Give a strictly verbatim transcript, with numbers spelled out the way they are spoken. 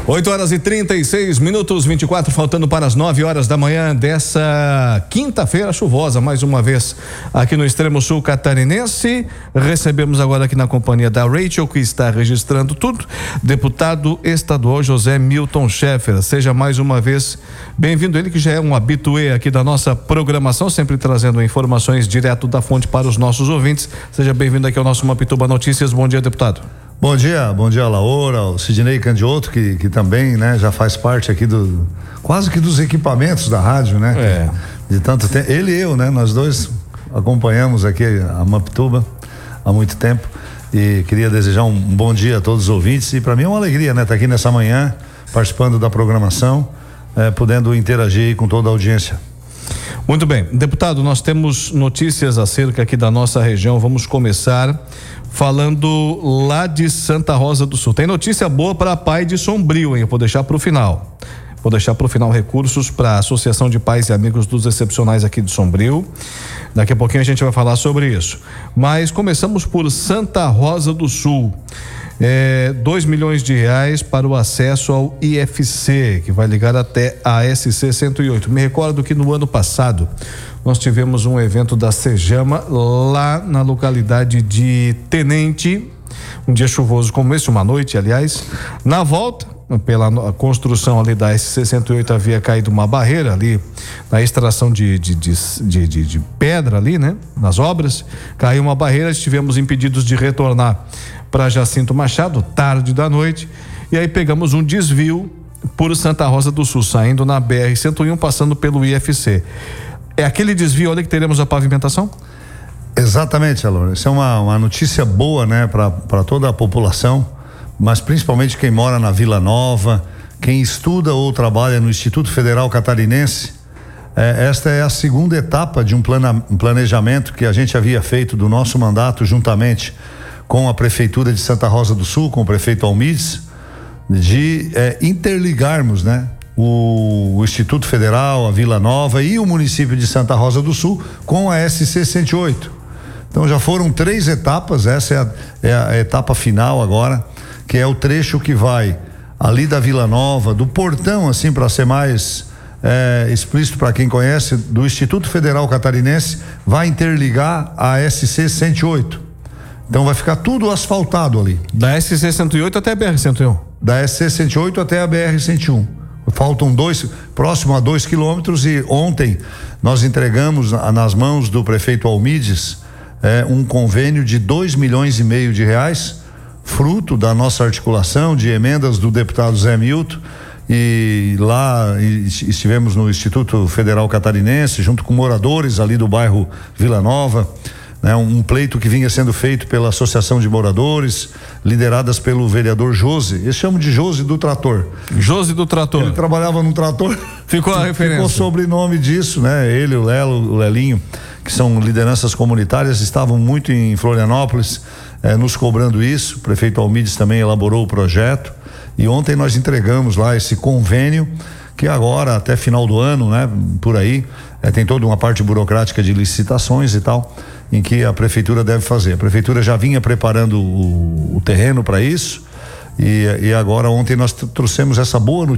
oito horas e trinta e seis minutos, vinte e quatro, faltando para as nove horas da manhã dessa quinta-feira chuvosa, mais uma vez aqui no extremo sul catarinense. Recebemos agora aqui na companhia da Rachel, que está registrando tudo, deputado estadual José Milton Schaeffer. Seja mais uma vez bem-vindo, ele que já é um habitué aqui da nossa programação, sempre trazendo informações direto da fonte para os nossos ouvintes. Seja bem-vindo aqui ao nosso Mapituba Notícias. Bom dia, deputado. Bom dia, bom dia, Laura, o Sidney Candioto, que, que também, né, já faz parte aqui do, quase que dos equipamentos da rádio, né? É. De tanto tempo, ele e eu, né, nós dois acompanhamos aqui a Mapituba há muito tempo e queria desejar um bom dia a todos os ouvintes e para mim é uma alegria, né, estar aqui nessa manhã, participando da programação, eh, podendo interagir com toda a audiência. Muito bem, deputado, nós temos notícias acerca aqui da nossa região. Vamos começar falando lá de Santa Rosa do Sul. Tem notícia boa para Pai de Sombrio, hein? Eu vou deixar para o final. Vou deixar para o final recursos para a Associação de Pais e Amigos dos Excepcionais aqui de Sombrio. Daqui a pouquinho a gente vai falar sobre isso. Mas começamos por Santa Rosa do Sul. É, dois milhões de reais para o acesso ao I F C, que vai ligar até a S C cento e oito. Me recordo que no ano passado nós tivemos um evento da Sejama lá na localidade de Tenente, um dia chuvoso como esse, uma noite, aliás. Na volta, pela construção ali da S C cento e oito, havia caído uma barreira ali na extração de, de, de, de, de, de pedra ali, né? Nas obras, caiu uma barreira, estivemos impedidos de retornar para Jacinto Machado, tarde da noite, e aí pegamos um desvio por Santa Rosa do Sul, saindo na B R cento e um, passando pelo I F C. É aquele desvio ali que teremos a pavimentação? Exatamente, Alô. Isso é uma, uma notícia boa, né, para toda a população, mas principalmente quem mora na Vila Nova, quem estuda ou trabalha no Instituto Federal Catarinense. É, esta é a segunda etapa de um, plana, um planejamento que a gente havia feito do nosso mandato juntamente com a Prefeitura de Santa Rosa do Sul, com o prefeito Almides, de é, interligarmos, né, o, o Instituto Federal, a Vila Nova e o município de Santa Rosa do Sul com a S C cento e oito. Então já foram três etapas, essa é a, é a etapa final agora, que é o trecho que vai ali da Vila Nova, do portão, assim, para ser mais é, explícito para quem conhece, do Instituto Federal Catarinense, vai interligar a S C cento e oito. Então vai ficar tudo asfaltado ali. Da S C cento e oito até a B R cento e um? Da S C cento e oito até a B R cento e um. Faltam dois, próximo a dois quilômetros, e ontem nós entregamos nas mãos do prefeito Almides é, um convênio de dois milhões e meio de reais, fruto da nossa articulação de emendas do deputado Zé Milton, e lá estivemos no Instituto Federal Catarinense, junto com moradores ali do bairro Vila Nova, né, um pleito que vinha sendo feito pela Associação de Moradores, lideradas pelo vereador Jose. Eles chamam de Jose do Trator. Jose do Trator. Ele trabalhava num trator. Ficou a referência. Ficou sobrenome disso, né? Ele, o Lelo, o Lelinho, que são lideranças comunitárias, estavam muito em Florianópolis, eh, nos cobrando isso. O prefeito Almides também elaborou o projeto. E ontem nós entregamos lá esse convênio, que agora, até final do ano, né? Por aí, eh, tem toda uma parte burocrática de licitações e tal, em que a prefeitura deve fazer. A prefeitura já vinha preparando o, o terreno para isso, e, e agora ontem nós trouxemos essa boa notícia